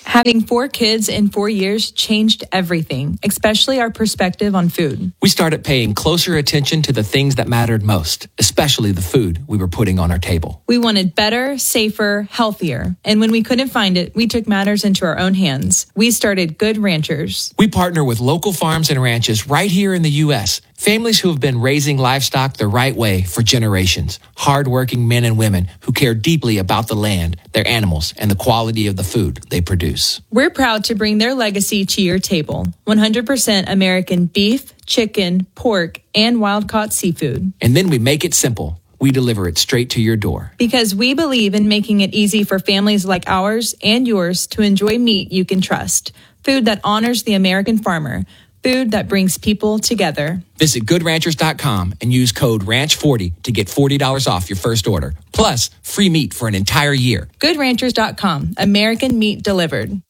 Having 4 kids in 4 years changed everything, especially our perspective on food. We started paying closer attention to the things that mattered most, especially the food we were putting on our table. We wanted better, safer, healthier. And when we couldn't find it, we took matters into our own hands. We started Good Ranchers. We partner with local farms and ranches right here in the U.S., families who have been raising livestock the right way for generations. Hardworking men and women who care deeply about the land, their animals, and the quality of the food they produce. We're proud to bring their legacy to your table. 100% American beef, chicken, pork, and wild-caught seafood. And then we make it simple. We deliver it straight to your door. Because we believe in making it easy for families like ours and yours to enjoy meat you can trust. Food that honors the American farmer. Food that brings people together. Visit GoodRanchers.com and use code RANCH40 to get $40 off your first order. Plus, free meat for an entire year. GoodRanchers.com. American meat delivered.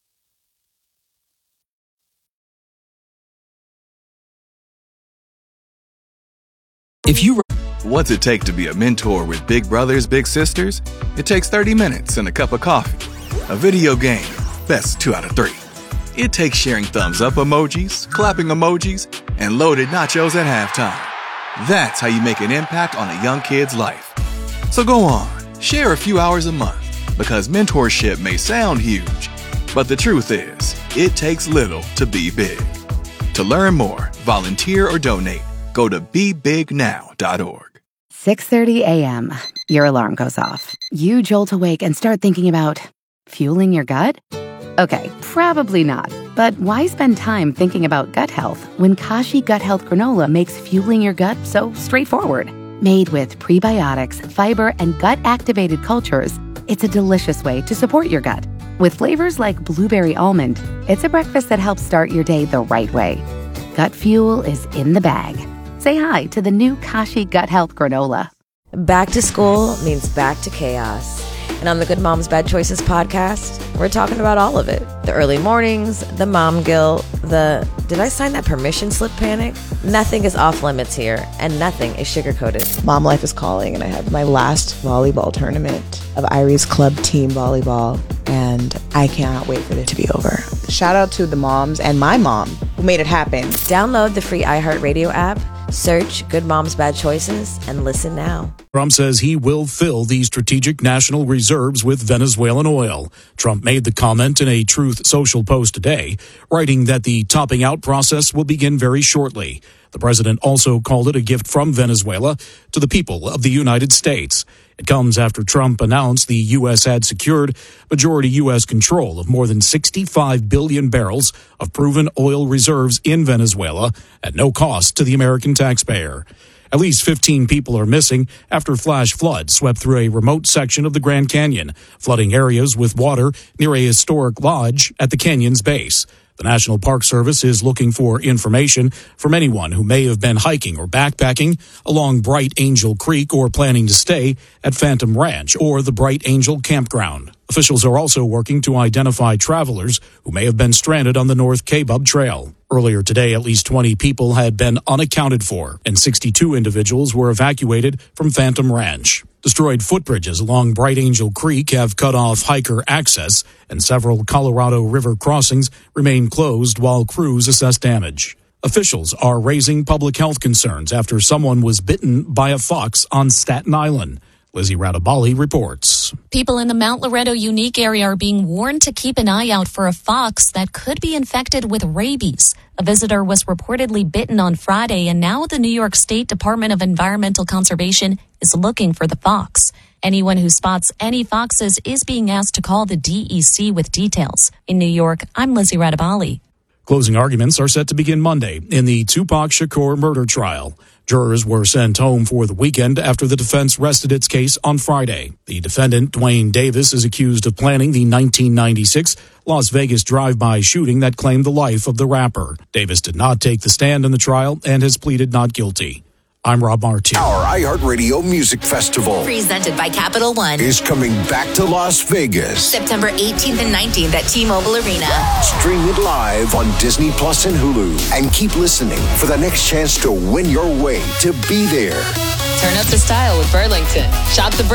What's it take to be a mentor with big brothers, big sisters? It takes 30 minutes and a cup of coffee. A video game, best 2 out of 3. It takes sharing thumbs up emojis, clapping emojis, and loaded nachos at halftime. That's how you make an impact on a young kid's life. So go on, share a few hours a month, because mentorship may sound huge, but the truth is, it takes little to be big. To learn more, volunteer or donate, go to bebignow.org. 6:30 a.m. Your alarm goes off. You jolt awake and start thinking about fueling your gut? Okay, probably not. But why spend time thinking about gut health when Kashi Gut Health Granola makes fueling your gut so straightforward? Made with prebiotics, fiber, and gut-activated cultures, it's a delicious way to support your gut. With flavors like blueberry almond, it's a breakfast that helps start your day the right way. Gut fuel is in the bag. Say hi to the new Kashi Gut Health Granola. Back to school means back to chaos. And on the Good Moms Bad Choices podcast, we're talking about all of it. The early mornings, the mom guilt, the did I sign that permission slip panic? Nothing is off limits here, and nothing is sugar-coated. Mom life is calling, and I have my last volleyball tournament of Irie's club team volleyball, and I cannot wait for it to be over. Shout out to the moms and my mom who made it happen. Download the free iHeartRadio app, search Good Moms Bad Choices, and listen now. Trump says he will fill the strategic national reserves with Venezuelan oil. Trump made the comment in a Truth Social post today, writing that the topping out process will begin very shortly. The president also called it a gift from Venezuela to the people of the United States. It comes after Trump announced the U.S. had secured majority U.S. control of more than 65 billion barrels of proven oil reserves in Venezuela at no cost to the American taxpayer. At least 15 people are missing after flash floods swept through a remote section of the Grand Canyon, flooding areas with water near a historic lodge at the canyon's base. The National Park Service is looking for information from anyone who may have been hiking or backpacking along Bright Angel Creek or planning to stay at Phantom Ranch or the Bright Angel Campground. Officials are also working to identify travelers who may have been stranded on the North Kaibab Trail. Earlier today, at least 20 people had been unaccounted for, and 62 individuals were evacuated from Phantom Ranch. Destroyed footbridges along Bright Angel Creek have cut off hiker access, and several Colorado River crossings remain closed while crews assess damage. Officials are raising public health concerns after someone was bitten by a fox on Staten Island. Lizzie Radabali reports. People in the Mount Loretto Unique area are being warned to keep an eye out for a fox that could be infected with rabies. A visitor was reportedly bitten on Friday, and now the New York State Department of Environmental Conservation is looking for the fox. Anyone who spots any foxes is being asked to call the DEC with details. In New York, I'm Lizzie Radabali. Closing arguments are set to begin Monday in the Tupac Shakur murder trial. Jurors were sent home for the weekend after the defense rested its case on Friday. The defendant, Dwayne Davis, is accused of planning the 1996 Las Vegas drive-by shooting that claimed the life of the rapper. Davis did not take the stand in the trial and has pleaded not guilty. I'm Rob Martin. Our iHeartRadio Music Festival, presented by Capital One, is coming back to Las Vegas. September 18th and 19th at T-Mobile Arena. Stream it live on Disney Plus and Hulu. And keep listening for the next chance to win your way to be there. Turn up the style with Burlington. Shop the